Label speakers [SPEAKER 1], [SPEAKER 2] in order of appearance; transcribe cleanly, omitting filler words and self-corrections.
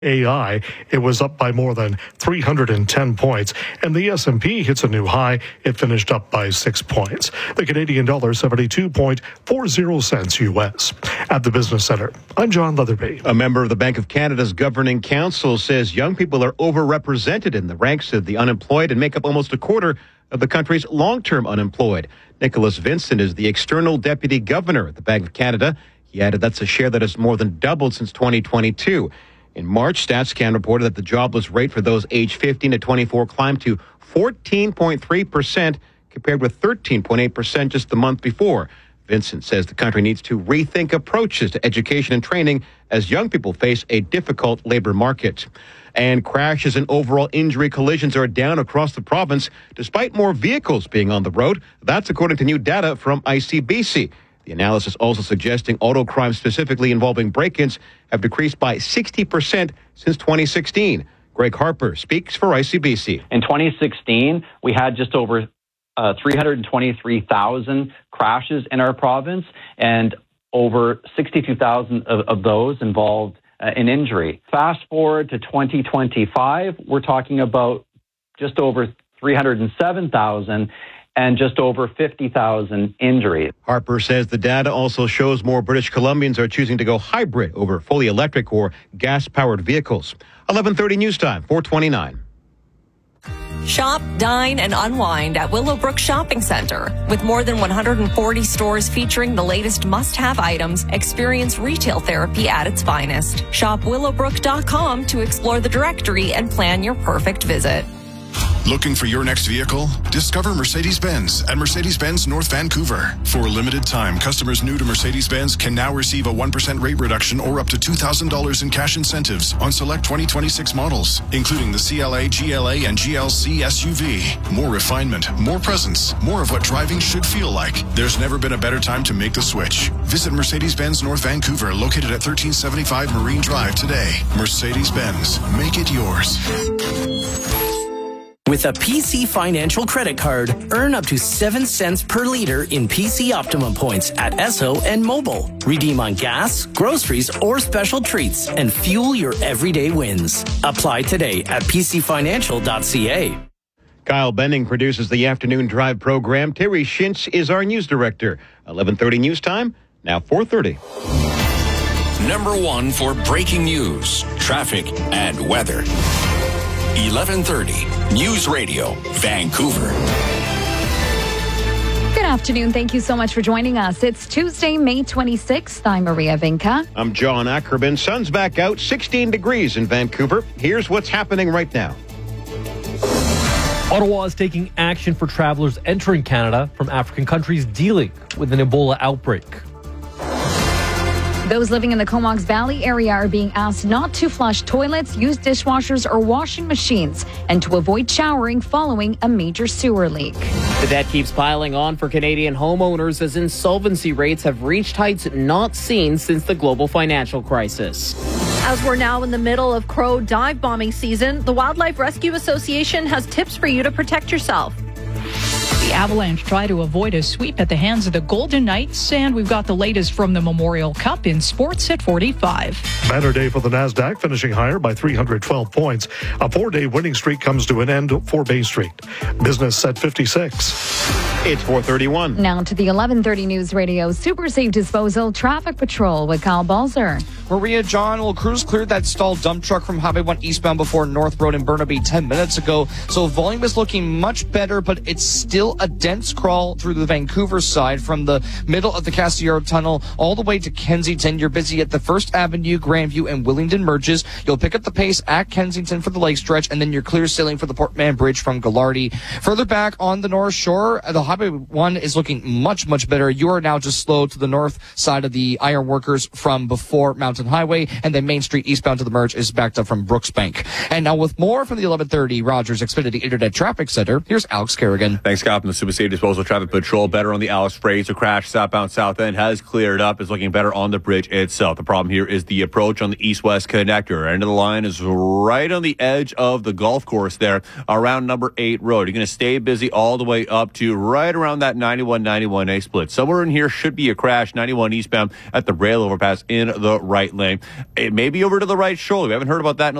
[SPEAKER 1] AI, it was up by more than 310 points, and the S&P hits a new high. It finished up by 6 points. The Canadian dollar 72.40 cents U.S. At the Business Center, I'm John Leatherby.
[SPEAKER 2] A member of the Bank of Canada's Governing Council says young people are overrepresented in the ranks of the unemployed and make up almost a quarter of the country's long-term unemployed. Nicholas Vincent is the external deputy governor at the Bank of Canada. He added that's a share that has more than doubled since 2022. In March, StatsCan reported that the jobless rate for those aged 15 to 24 climbed to 14.3%, compared with 13.8% just the month before. Vincent says the country needs to rethink approaches to education and training as young people face a difficult labor market. And crashes and overall injury collisions are down across the province, despite more vehicles being on the road. That's according to new data from ICBC. The analysis also suggesting auto crimes, specifically involving break-ins, have decreased by 60% since 2016. Greg Harper speaks for ICBC.
[SPEAKER 3] In 2016, we had just over 323,000 crashes in our province, and over 62,000 of those involved an injury. Fast forward to 2025, we're talking about just over 307,000 and just over 50,000 injuries.
[SPEAKER 2] Harper says the data also shows more British Columbians are choosing to go hybrid over fully electric or gas-powered vehicles. 11:30 news time, 4:29.
[SPEAKER 4] Shop, dine, and unwind at Willowbrook Shopping Center. With more than 140 stores featuring the latest must-have items, experience retail therapy at its finest. Shop willowbrook.com to explore the directory and plan your perfect visit.
[SPEAKER 5] Looking for your next vehicle? Discover Mercedes-Benz at Mercedes-Benz North Vancouver. For a limited time, customers new to Mercedes-Benz can now receive a 1% rate reduction or up to $2,000 in cash incentives on select 2026 models, including the CLA, GLA, and GLC SUV. More refinement, more presence, more of what driving should feel like. There's never been a better time to make the switch. Visit Mercedes-Benz North Vancouver, located at 1375 Marine Drive today. Mercedes-Benz. Make it yours.
[SPEAKER 6] With a PC Financial credit card, earn up to 7 cents per liter in PC Optimum points at Esso and Mobile. Redeem on gas, groceries, or special treats and fuel your everyday wins. Apply today at pcfinancial.ca.
[SPEAKER 2] Kyle Benning produces the Afternoon Drive program. Terry Shintz is our news director. 11:30 news time, now 4:30.
[SPEAKER 7] Number one for breaking news, traffic, and weather. 11:30 News Radio, Vancouver.
[SPEAKER 8] Good afternoon. Thank you so much for joining us. It's Tuesday, May 26th. I'm Maria Vinca.
[SPEAKER 2] I'm John Ackerman. Sun's back out, 16 degrees in Vancouver. Here's what's happening right now.
[SPEAKER 9] Ottawa is taking action for travelers entering Canada from African countries dealing with an Ebola outbreak.
[SPEAKER 8] Those living in the Comox Valley area are being asked not to flush toilets, use dishwashers or washing machines, and to avoid showering following a major sewer leak.
[SPEAKER 10] The debt keeps piling on for Canadian homeowners as insolvency rates have reached heights not seen since the global financial crisis.
[SPEAKER 11] As we're now in the middle of crow dive bombing season, the Wildlife Rescue Association has tips for you to protect yourself.
[SPEAKER 12] The Avalanche try to avoid a sweep at the hands of the Golden Knights, and we've got the latest from the Memorial Cup in sports at 45.
[SPEAKER 1] Banner day for the NASDAQ, finishing higher by 312 points. A 4-day winning streak comes to an end for Bay Street. Business at 56.
[SPEAKER 2] It's 4:31.
[SPEAKER 8] Now to the 11:30 News Radio Super Safe Disposal Traffic Patrol with Kyle Balzer.
[SPEAKER 13] Maria, John, well, crews cleared that stalled dump truck from Highway 1 eastbound before North Road in Burnaby 10 minutes ago. So volume is looking much better, but it's still a dense crawl through the Vancouver side from the middle of the Castillero Tunnel all the way to Kensington. You're busy at the 1st Avenue, Grandview, and Willingdon merges. You'll pick up the pace at Kensington for the lake stretch, and then you're clear sailing for the Port Mann Bridge from Gallardi. Further back on the North Shore, the Highway 1 is looking much, much better. You are now just slow to the north side of the Iron Workers from before Mountain Highway, and then Main Street eastbound to the merge is backed up from Brooksbank. And now with more from the 11:30 Rogers Xfinity Internet Traffic Center, here's Alex Kerrigan.
[SPEAKER 14] Thanks, Kyle. Stop in the Super Safe Disposal Traffic Patrol. Better on the Alice Fraser crash. Southbound South End has cleared up. Is looking better on the bridge itself. The problem here is the approach on the east-west connector. End of the line is right on the edge of the golf course there around number 8 road. You're going to stay busy all the way up to right around that 91-91A split. Somewhere in here should be a crash. 91 eastbound at the rail overpass in the right lane. It may be over to the right shoulder. We haven't heard about that in a